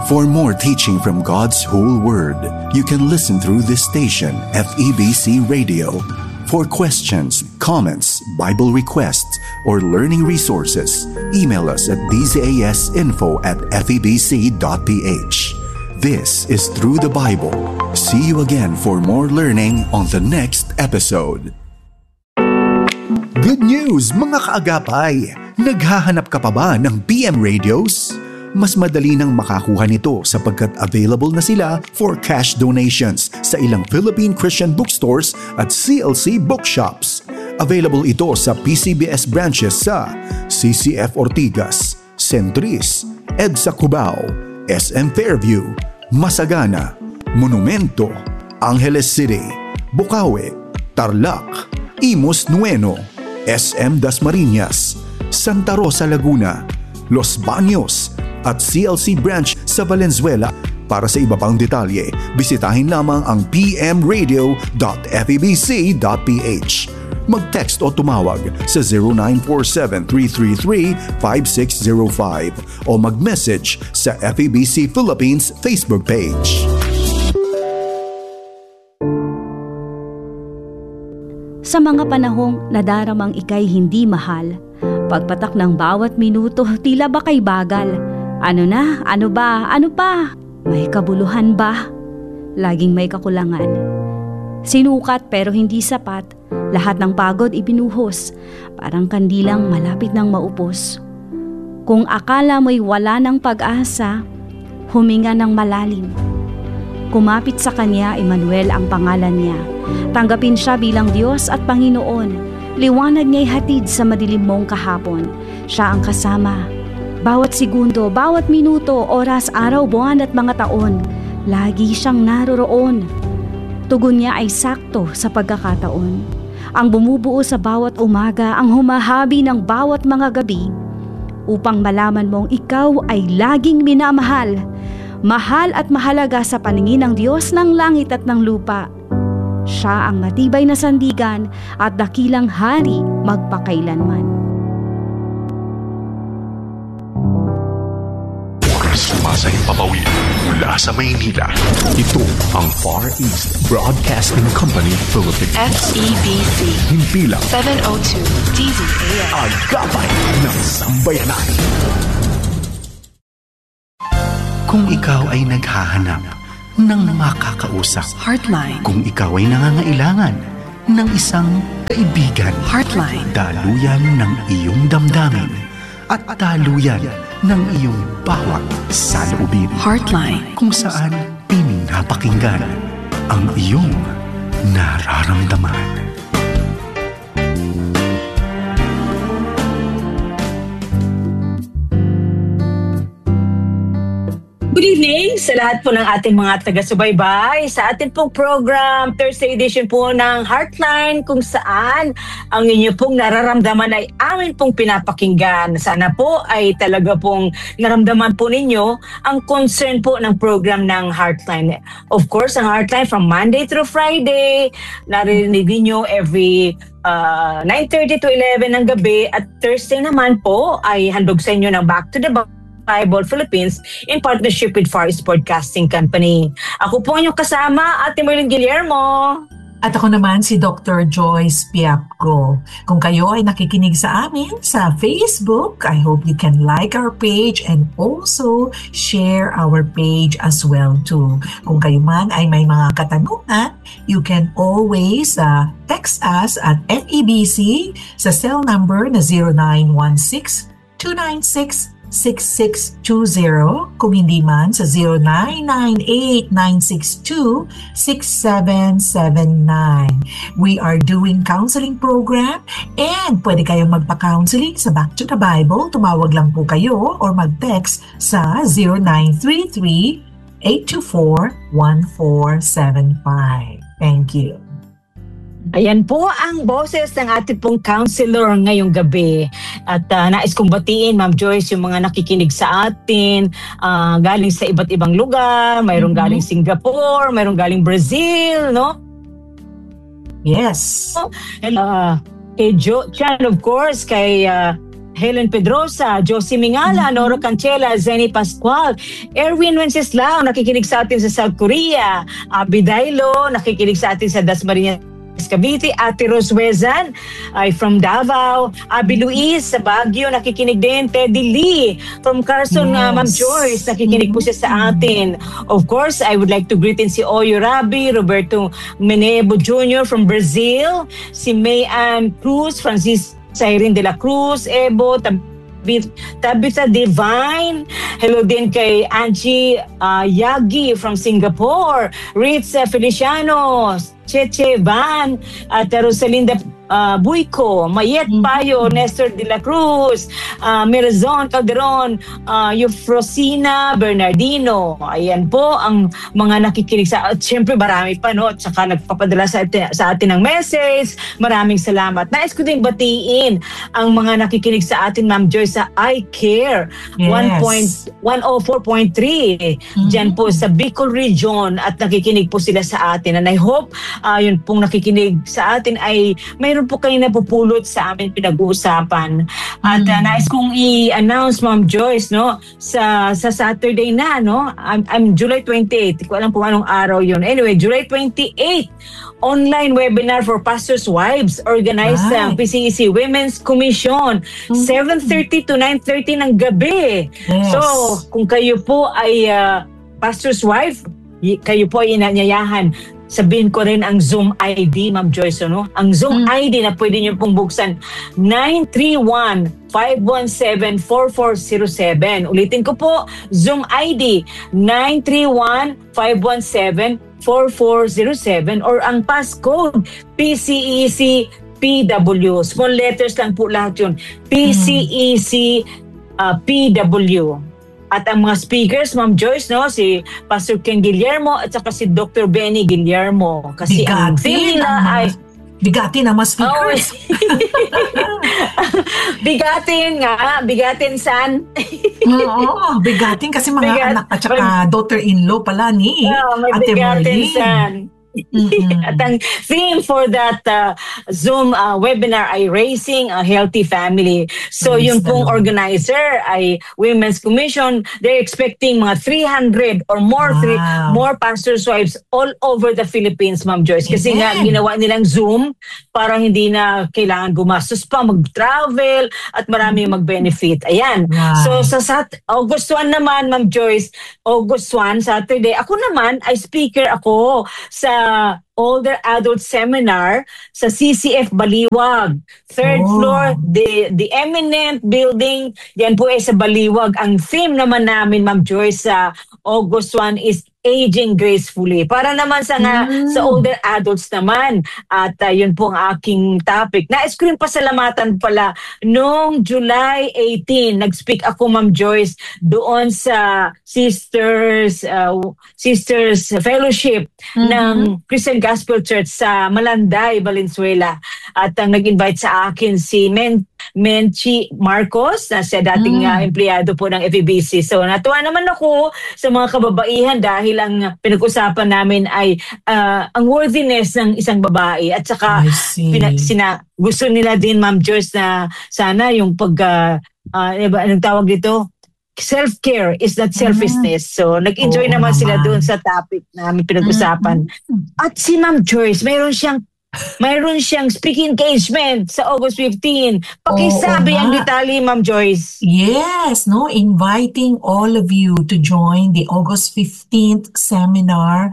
For more teaching from God's whole Word, you can listen through this station, FEBC Radio. For questions, comments, Bible requests, or learning resources, email us at bzasinfo@febc.ph. This is Through the Bible. See you again for more learning on the next episode. Good news, mga kaagapay! Naghahanap ka pa ba ng PM radios? Mas madali nang makakuha nito sapagkat available na sila for cash donations sa ilang Philippine Christian bookstores at CLC bookshops. Available ito sa PCBS branches sa CCF Ortigas, Centris, EDSA Cubao, SM Fairview, Masagana, Monumento, Angeles City, Bukawi, Tarlac, Imus Nueno, SM Dasmariñas, Santa Rosa Laguna, Los Baños, at CLC branch sa Valenzuela. Para sa iba pang detalye, bisitahin lamang ang pmradio.febc.ph. Mag-text o tumawag sa 0947-333-5605 o mag-message sa FEBC Philippines Facebook page. Sa mga panahong nadaramang ika'y hindi mahal, pagpatak ng bawat minuto tila ba kay bagal. Ano na? Ano ba? Ano pa? May kabuluhan ba? Laging may kakulangan. Sinukat pero hindi sapat. Lahat ng pagod ibinuhos. Parang kandilang malapit ng maupos. Kung akala mo'y wala ng pag-asa, huminga ng malalim. Kumapit sa kanya, Emmanuel ang pangalan niya. Tanggapin siya bilang Diyos at Panginoon. Liwanag niya'y hatid sa madilim mong kahapon. Siya ang kasama. Bawat segundo, bawat minuto, oras, araw, buwan at mga taon, lagi siyang naroroon. Tugon niya ay sakto sa pagkakataon. Ang bumubuo sa bawat umaga, ang humahabi ng bawat mga gabi, upang malaman mong ikaw ay laging minamahal. Mahal at mahalaga sa paningin ng Diyos ng langit at ng lupa. Siya ang matibay na sandigan at dakilang hari magpakailanman. Sa himpapawid mula sa Maynila. Ito ang Far East Broadcasting Company Philippines. FEBC. Himpilang 702 DZAM. Agapay ng sambayanan. Kung ikaw ay naghahanap ng makakausap, Heartline. kung ikaw ay nangangailangan ng isang kaibigan, Heartline. daluyan ng iyong damdamin at daluyan ng iyong bawat saloobin. Heartline. Kung saan pinapakinggan ang iyong nararamdaman. Good evening sa lahat po ng ating mga taga-subaybay sa ating pong program, Thursday edition po ng Heartline, kung saan ang inyo pong nararamdaman ay amin pong pinapakinggan. Sana po ay talaga pong naramdaman po ninyo ang concern po ng program ng Heartline. Of course, ang Heartline from Monday through Friday, narinig ninyo every 9:30 to 11 ng gabi, at Thursday naman po ay handog sa inyo ng Back to the Bible Philippines in partnership with Far East Broadcasting Company. Ako po ang inyong kasama, Ate Merlin Guillermo. At ako naman si Dr. Joyce Piapco. Kung kayo ay nakikinig sa amin sa Facebook, I hope you can like our page and also share our page as well too. Kung kayo man ay may mga katanungan, you can always text us at FEBC sa cell number na 0916-296-6620, kung hindi man sa 0998-962-6779. We are doing counseling program and pwede kayong magpa-counseling sa Back to the Bible. Tumawag lang po kayo or mag-text sa 0933-824-1475. Thank you. Ayan po ang boses ng ating pong counselor ngayong gabi. At nais kong batiin, Ma'am Joyce, yung mga nakikinig sa atin, galing sa iba't ibang lugar, mayroong galing Singapore, mayroong galing Brazil, no? Yes. Kay Chan, of course, kay Helen Pedrosa, Josie Mingala, Noro Canchela, Zenny Pascual, Erwin Wenceslao, nakikinig sa atin sa South Korea, Abby Dailo, nakikinig sa atin sa Dasmariñas, Cavite, Ate Roswezan ay from Davao, Abby Luis sa Baguio, nakikinig din, Teddy Lee from Carson, Ma'am Joyce, nakikinig po siya sa atin. Of course, I would like to greet in si Oyo Rabi, Roberto Menebo Jr. from Brazil, si Mayan Cruz, Francis Siren de la Cruz, Ebo, Tabitha Divine. Hello din kay Angie Yagi from Singapore, Ritz Feliciano, Cheche Van, at Rosalinda Buico, Mayet Payo, Nestor de la Cruz, Mirazon Calderon, Eufrosina Bernardino. Ayan po ang mga nakikinig sa, at syempre marami pa, no? At saka nagpapadala sa atin ng message. Maraming salamat. Nais ko din batiin ang mga nakikinig sa atin, Ma'am Joy, sa iCare 104.3 dyan po sa Bicol Region, at nakikinig po sila sa atin. And I hope yun pong nakikinig sa atin ay mayroon po kayo napupulot sa amin pinag-uusapan. At nais kong i-announce, Ma'am Joyce, no, sa Saturday na, no? I'm July 28. Hindi ko alam kung anong araw yun. Anyway, July 28, online webinar for pastors' wives organized sa PCEC Women's Commission, 7:30 to 9:30 ng gabi. Yes. So, kung kayo po ay pastor's wife, kayo po ay inanyayahan. Sabihin ko rin ang Zoom ID, Ma'am Joyce, no? Ang Zoom ID na pwede niyo pong buksan, 931-517-4407. Ulitin ko po, Zoom ID, 931-517-4407, or ang passcode, PCEC PW. Small letters lang po lahat yun. PCEC PW. At ang mga speakers, Ma'am Joyce, no, si Pastor Ken Guillermo at saka si Dr. Benny Guillermo. Kasi ang theme nila ay... Bigatin ang mga speakers. Bigatin san. Oo, bigatin kasi mga anak at saka daughter-in-law pala ni Ate Marlene. At ang theme for that Zoom webinar ay Raising a Healthy Family. So yung pong organizer ay Women's Commission. They're expecting mga 300 or more more pastors' wives all over the Philippines, Ma'am Joyce. Kasi nga ginawa nilang Zoom para hindi na kailangan gumastos pa, mag-travel, at marami mag-benefit. Ayan. So sa August 1 naman, Ma'am Joyce, August 1, Saturday, ako naman ay speaker ako sa Older Adult Seminar sa CCF Baliwag. Third floor, the Eminent Building, yan po ay sa Baliwag. Ang theme naman namin, Ma'am Joyce, sa August 1 is Aging Gracefully. Para naman sa older adults naman. At yun po ang aking topic. Nais ko rin pasalamatan pala, noong July 18, nag-speak ako, Ma'am Joyce, doon sa Sisters Fellowship ng Christian Gospel Church sa Malanday, Valenzuela. At ang nag-invite sa akin si Menchi Marcos, na siya dating empleyado po ng FEBC. So natuwa naman ako sa mga kababaihan dahil ang pinag-usapan namin ay ang worthiness ng isang babae, at saka gusto nila din, Ma'am Joyce, na sana yung anong tawag dito? Self-care is not selfishness. So nag-enjoy naman sila doon sa topic namin pinag-usapan. At si Ma'am Joyce, mayroon siyang speaking engagement sa August 15. Pakisabi ang detalye, Ma'am Joyce. Yes, no, inviting all of you to join the August 15th seminar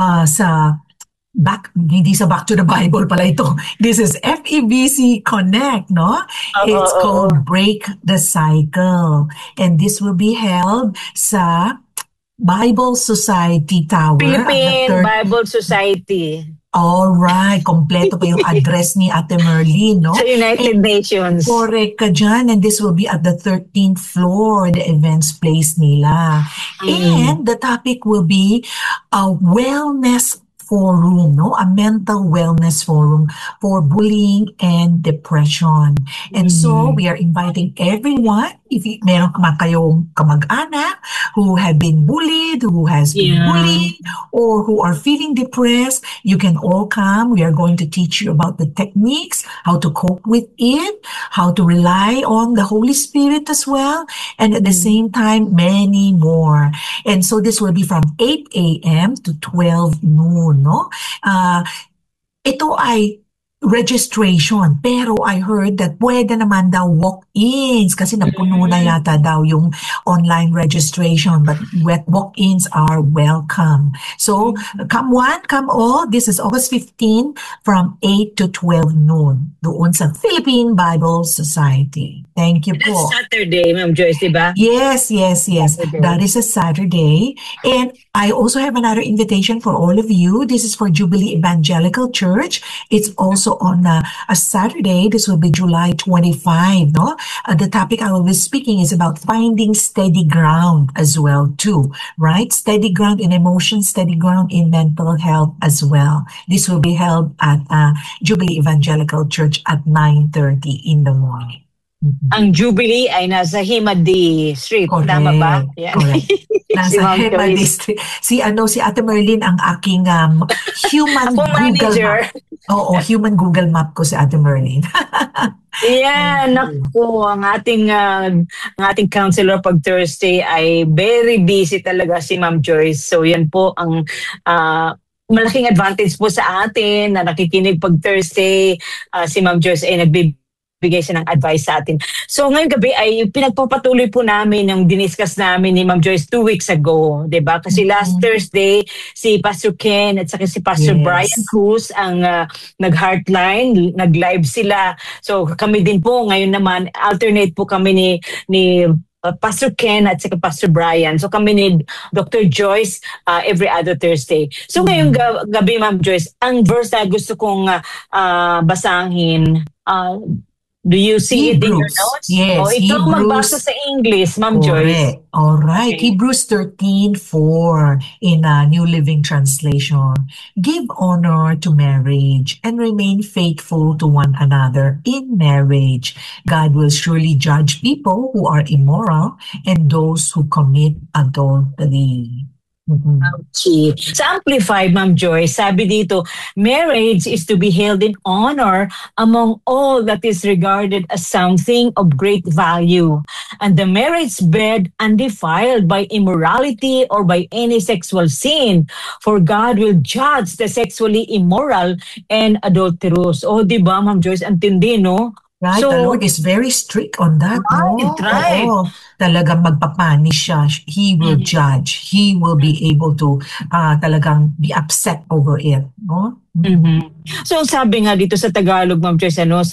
hindi sa Back to the Bible pala ito. This is FEBC Connect, no? It's called Break the Cycle. And this will be held sa Bible Society Tower. Philippine Bible Society. Alright, kompleto pa yung address ni Ate Merlin, no? Sa United Nations. Correct ka dyan. And this will be at the 13th floor, the events place nila. And the topic will be a wellness forum, no? A mental wellness forum for bullying and depression. And so we are inviting everyone if meron kayong kamag-anak who have been bullied, who has been bullied, or who are feeling depressed, you can all come. We are going to teach you about the techniques, how to cope with it, how to rely on the Holy Spirit as well, and at the same time, many more. And so this will be from 8 a.m. to 12 noon, no? Ito ay registration. Pero I heard that pwede naman daw walk-ins kasi napuno na yata daw yung online registration, but walk-ins are welcome. So, come one, come all. This is August 15 from 8 to 12 noon doon sa Philippine Bible Society. Thank you po. That's Saturday, Ma'am Joyce, diba? Yes. Saturday. That is a Saturday. And I also have another invitation for all of you. This is for Jubilee Evangelical Church. It's also on a Saturday. This will be July 25. No, the topic I will be speaking is about finding steady ground as well too. Right, steady ground in emotions, steady ground in mental health as well. This will be held at Jubilee Evangelical Church at 9:30 in the morning. Ang Jubilee ay nasa Himadi Street. Correct. Tama ba? Yan. Correct. Nasa Hema District. Si Ate Merlin ang aking human Ako Google manager. Map. Oo, human Google Map ko si Ate Merlin. Yan, naku, ang ating counselor pag Thursday ay very busy talaga si Ma'am Joyce. So yan po ang malaking advantage po sa atin na nakikinig pag Thursday. Si Ma'am Joyce ay nagbibigay siya ng advice sa atin. So ngayong gabi ay pinagpapatuloy po namin yung diniscuss namin ni Ma'am Joyce 2 weeks ago, 'di ba? Kasi last Thursday si Pastor Ken at saka si Pastor Brian Cruz ang nag-heartline, nag-live sila. So kami din po ngayon naman alternate po kami ni Pastor Ken at saka Pastor Brian. So kami ni Dr. Joyce every other Thursday. So ngayong gabi Ma'am Joyce, ang verse na gusto kong basahin, do you see it in your notes? Yes. Ikaw magbasa sa English, Ma'am Joyce. All right. Okay. Hebrews 13:4 in New Living Translation. Give honor to marriage and remain faithful to one another in marriage. God will surely judge people who are immoral and those who commit adultery. Okay. Sa Amplified, Ma'am Joyce, sabi dito, marriage is to be held in honor among all that is regarded as something of great value, and the marriage bed undefiled by immorality or by any sexual sin, for God will judge the sexually immoral and adulterous. O, di ba, Ma'am Joyce, ang tindi, no? Right, So, the Lord is very strict on that. Right. Oo, talagang magpapanish siya. He will judge. He will be able to talagang be upset over it. No? So sabi nga dito sa Tagalog, Ma'am Joyce,